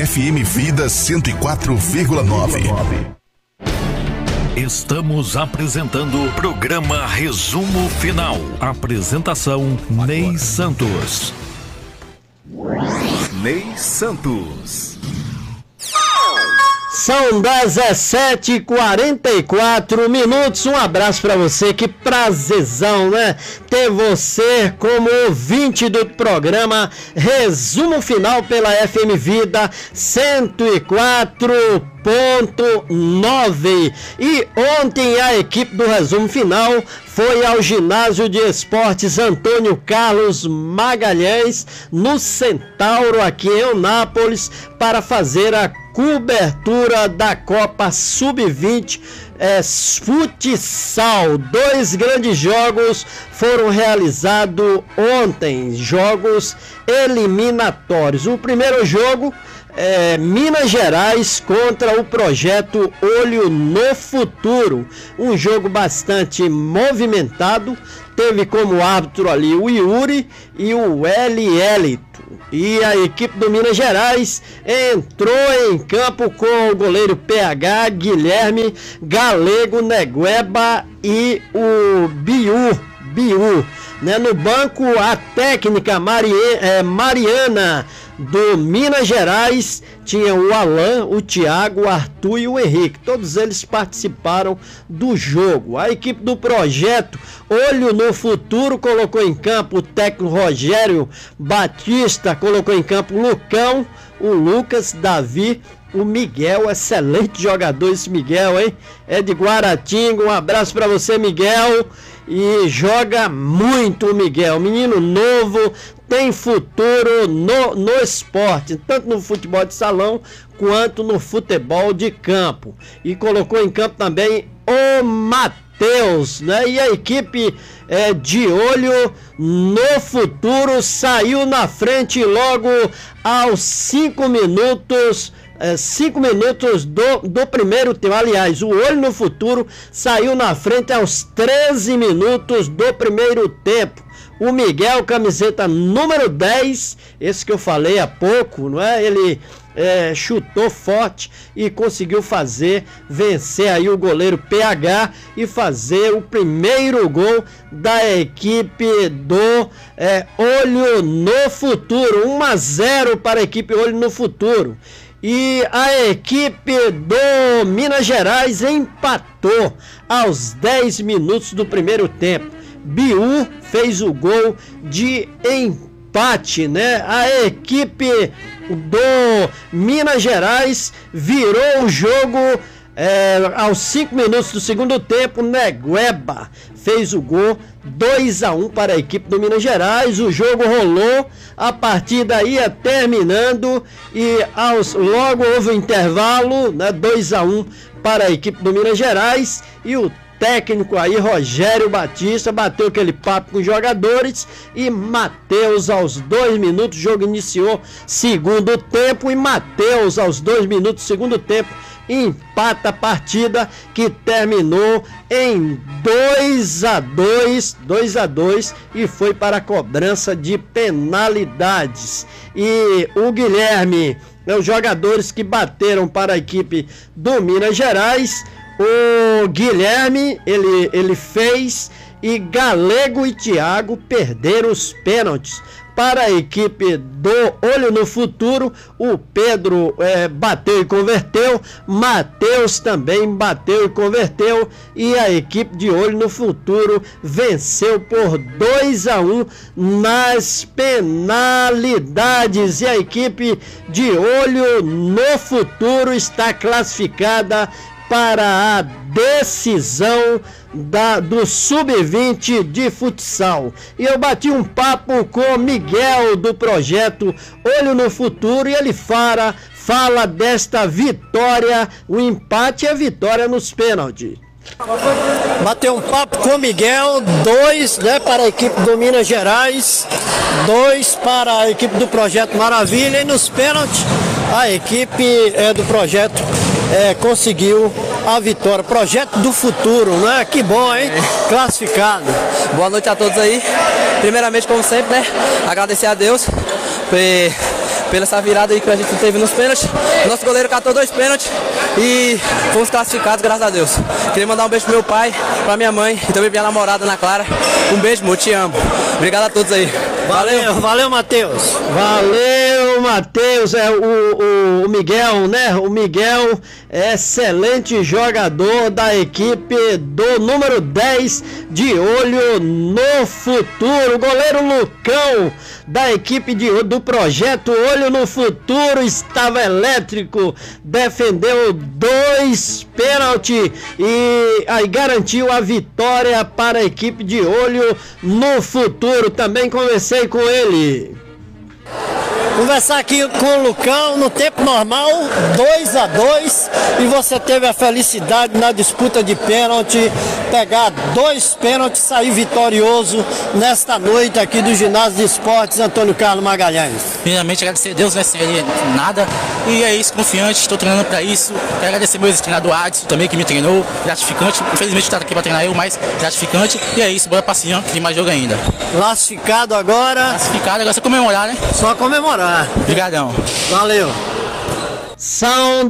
FM Vida 104,9. Estamos apresentando o programa Resumo Final. Apresentação Ney Santos. Ney Santos. São 17h44. Um abraço para você, que prazerzão, né? Ter você como ouvinte do programa Resumo Final pela FM Vida 104,9. E ontem a equipe do Resumo Final foi ao ginásio de esportes Antônio Carlos Magalhães, no Centauro, aqui em Eunápolis, para fazer a cobertura da Copa Sub-20 Futsal. 2 grandes jogos foram realizados ontem, jogos eliminatórios. O primeiro jogo Minas Gerais contra o projeto Olho no Futuro, um jogo bastante movimentado, teve como árbitro ali o Yuri e o LL. E a equipe do Minas Gerais entrou em campo com o goleiro PH, Guilherme, Galego, Negueba e o Biu, né? No banco, a técnica Mariana do Minas Gerais, tinha o Alan, o Thiago, o Arthur e o Henrique. Todos eles participaram do jogo. A equipe do projeto Olho no Futuro colocou em campo o técnico Rogério Batista, colocou em campo o Lucão, o Lucas, Davi, o Miguel, excelente jogador esse Miguel, hein? É de Guaratinga, um abraço para você, Miguel. E joga muito o Miguel, menino novo, tem futuro no esporte, tanto no futebol de salão quanto no futebol de campo. E colocou em campo também o Matheus, né? E a equipe de Olho no Futuro saiu na frente logo aos 5 minutos. 5 minutos do primeiro tempo. Aliás, o Olho no Futuro saiu na frente aos 13 minutos do primeiro tempo. O Miguel, camiseta número 10, esse que eu falei há pouco, não é? Ele chutou forte e conseguiu vencer aí o goleiro PH e fazer o primeiro gol da equipe do Olho no Futuro. 1-0 para a equipe Olho no Futuro. E a equipe do Minas Gerais empatou aos 10 minutos do primeiro tempo. Biu fez o gol de empate, né? A equipe do Minas Gerais virou o jogo aos 5 minutos do segundo tempo. Negueba fez o gol, 2-1 para a equipe do Minas Gerais. O jogo rolou, a partida ia terminando e logo houve um intervalo, né? 2-1 para a equipe do Minas Gerais. E o técnico aí, Rogério Batista, bateu aquele papo com os jogadores. E Matheus, aos 2 minutos, o jogo iniciou segundo tempo, e Matheus, aos 2 minutos do segundo tempo, empata a partida, que terminou em 2-2 e foi para a cobrança de penalidades. E o Guilherme, os jogadores que bateram para a equipe do Minas Gerais, o Guilherme ele fez, e Galego e Thiago perderam os pênaltis. Para a equipe do Olho no Futuro, o Pedro bateu e converteu, Matheus também bateu e converteu, e a equipe de Olho no Futuro venceu por 2-1 nas penalidades. E a equipe de Olho no Futuro está classificada para a decisão do Sub-20 de futsal. E eu bati um papo com Miguel do projeto Olho no Futuro, e ele fala desta vitória, o empate e a vitória nos pênaltis. Bateu um papo com o Miguel, 2, né, para a equipe do Minas Gerais, 2 para a equipe do Projeto Maravilha, e nos pênaltis a equipe do projeto conseguiu a vitória. Projeto do Futuro, né? Que bom, hein? Classificado. Boa noite a todos aí. Primeiramente, como sempre, né? Agradecer a Deus pela essa virada aí que a gente teve nos pênaltis. Nosso goleiro catou 2 pênaltis e fomos classificados, graças a Deus. Queria mandar um beijo pro meu pai, pra minha mãe e também minha namorada, Ana Clara. Um beijo, amor, te amo. Obrigado a todos aí. Valeu, Matheus. Valeu, Matheus. O Miguel, né? O Miguel é excelente jogador da equipe do número 10, de olho no futuro. Goleiro Lucão, da equipe do projeto Olho no Futuro, estava elétrico, defendeu 2 pênaltis e aí garantiu a vitória para a equipe de Olho no Futuro. Também conversei com ele. Conversar aqui com o Lucão no tempo normal, 2-2, e você teve a felicidade na disputa de pênalti, pegar 2 pênaltis, sair vitorioso nesta noite aqui do Ginásio de Esportes Antônio Carlos Magalhães. Primeiramente agradecer a Deus, né, sem ele nada, e é isso, confiante, estou treinando para isso. Quero agradecer meu ex-treinador Adson também, que me treinou, gratificante, infelizmente estar aqui para treinar eu, mas gratificante, e é isso, bora pra cima, que tem mais jogo ainda. Classificado agora? Classificado, agora é só comemorar, né? Só comemorar. Obrigadão. Valeu. São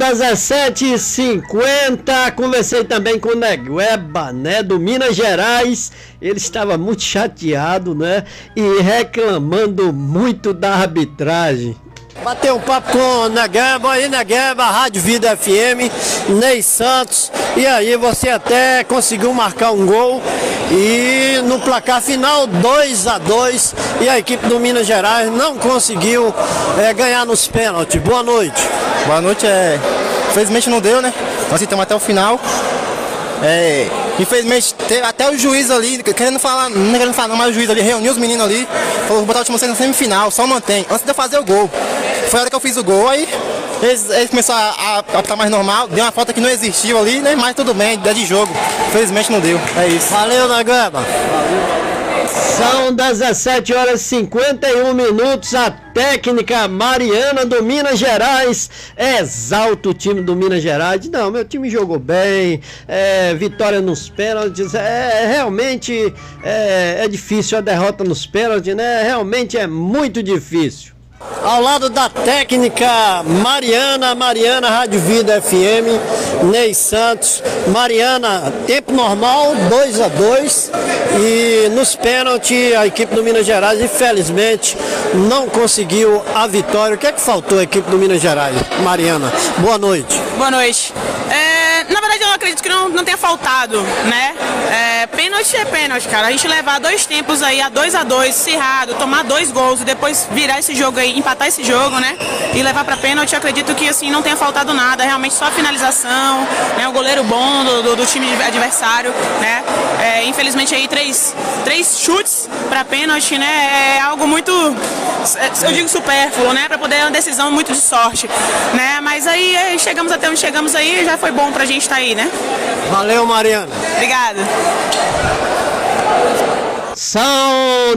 17h50, conversei também com o Negueba, né, do Minas Gerais. Ele estava muito chateado, né, e reclamando muito da arbitragem. Bateu um papo com o Negueba, aí Negueba, Rádio Vida FM, Ney Santos, e aí você até conseguiu marcar um gol, e no placar final 2-2, e a equipe do Minas Gerais não conseguiu ganhar nos pênaltis. Boa noite. Boa noite, infelizmente não deu, né? Nós estamos até o final. Infelizmente, até o juiz ali, não querendo falar não, mas o juiz ali reuniu os meninos ali, falou que botar o time na semifinal, só mantém, antes de eu fazer o gol. Foi a hora que eu fiz o gol, aí eles começaram a ficar mais normal, deu uma falta que não existiu ali, né? Mas tudo bem, é de jogo. Infelizmente não deu, é isso. Valeu, Negueba. São 17h51, a técnica Mariana do Minas Gerais exalta o time do Minas Gerais. Não, meu time jogou bem, vitória nos pênaltis, realmente é difícil a derrota nos pênaltis, né? Realmente é muito difícil. Ao lado da técnica Mariana, Rádio Vida FM, Ney Santos. Mariana, tempo normal, 2-2, e nos pênaltis a equipe do Minas Gerais, infelizmente, não conseguiu a vitória. O que é que faltou a equipe do Minas Gerais? Mariana, boa noite. Boa noite. Na verdade, eu acredito que não tenha faltado, né? Pênalti é pênalti, cara. A gente levar 2 tempos aí a 2-2, cerrado, tomar 2 gols e depois virar esse jogo aí, empatar esse jogo, né? E levar pra pênalti, eu acredito que assim, não tenha faltado nada. Realmente só a finalização, né? O goleiro bom do time adversário, né? Infelizmente aí 3 chutes pra pênalti, né? É algo muito, eu digo supérfluo, né? Pra poder uma decisão muito de sorte, né? Mas aí chegamos até onde chegamos aí, já foi bom pra gente estar aí, né? Valeu, Mariana. Obrigada. São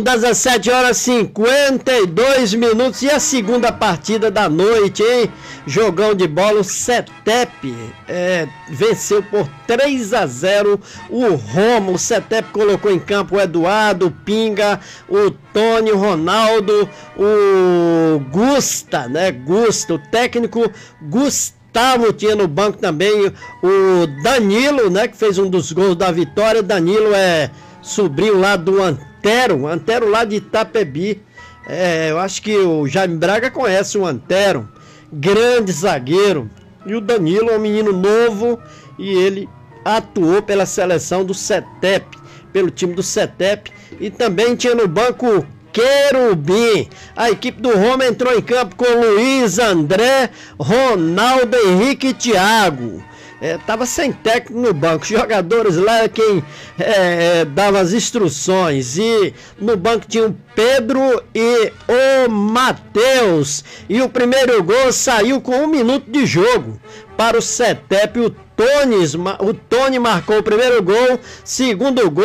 17h52 e a segunda partida da noite, hein? Jogão de bola, o CETEP venceu por 3-0 o Roma. O CETEP colocou em campo o Eduardo, o Pinga, o Tony, o Ronaldo, o Gusta, né? O técnico Gustavo tinha no banco também o Danilo, né? Que fez um dos gols da vitória. Danilo é sobrinho lá do Antero lá de Itapebi. Eu acho que o Jaime Braga conhece o Antero, grande zagueiro. E o Danilo é um menino novo e ele atuou pela seleção do CETEP, pelo time do CETEP. E também tinha no banco Querubim. A equipe do Roma entrou em campo com Luiz, André, Ronaldo, Henrique e Thiago. Tava sem técnico no banco, jogadores lá quem dava as instruções, e no banco tinha o Pedro e o Matheus, e o primeiro gol saiu com 1 minuto de jogo para o CETEP. O Tony marcou o primeiro gol, segundo gol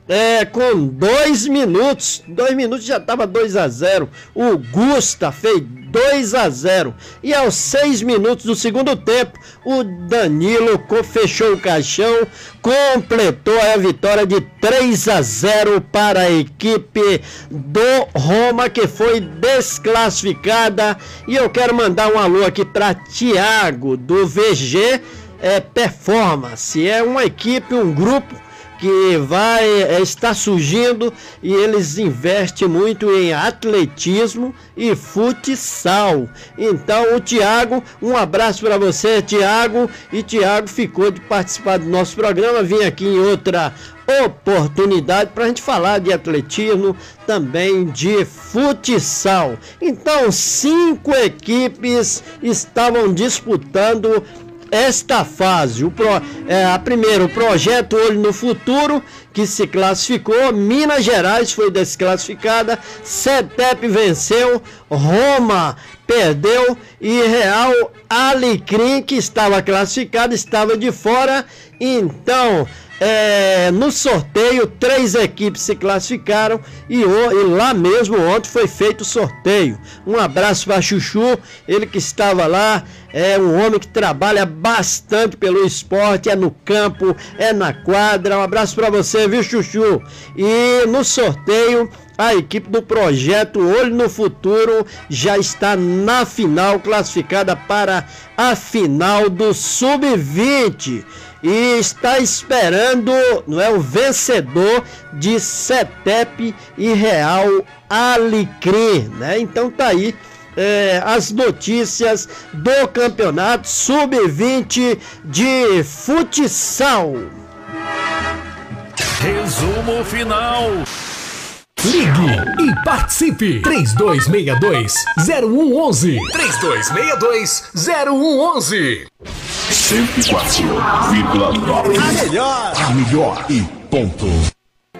com 2 minutos. 2 minutos já estava 2-0. O Gusta fez 2-0. E aos 6 minutos do segundo tempo, o Danilo fechou o caixão, completou a vitória de 3-0 para a equipe do Roma, que foi desclassificada. E eu quero mandar um alô aqui para Thiago, do VG Performance. É uma equipe, um grupo que vai estar surgindo, e eles investem muito em atletismo e futsal. Então o Thiago, um abraço para você, Thiago. E Thiago ficou de participar do nosso programa, vim aqui em outra oportunidade para a gente falar de atletismo, também de futsal. Então 5 equipes estavam disputando esta fase. A primeira, o projeto Olho no Futuro, que se classificou. Minas Gerais foi desclassificada. CETEP venceu. Roma perdeu. E Real Alecrim, que estava classificado, estava de fora. Então, no sorteio, 3 equipes se classificaram e lá mesmo ontem foi feito o sorteio. Um abraço para Chuchu, ele que estava lá, é um homem que trabalha bastante pelo esporte, é no campo, é na quadra. Um abraço para você, viu, Chuchu? E no sorteio, a equipe do projeto Olho no Futuro já está na final, classificada para a final do Sub-20. E está esperando, não é, o vencedor de CETEP e Real Alecrim, né? Então tá aí as notícias do campeonato Sub-20 de futsal. Resumo final. Ligue e participe. 3262-0111. 3262-0111. 104,9. A melhor e ponto.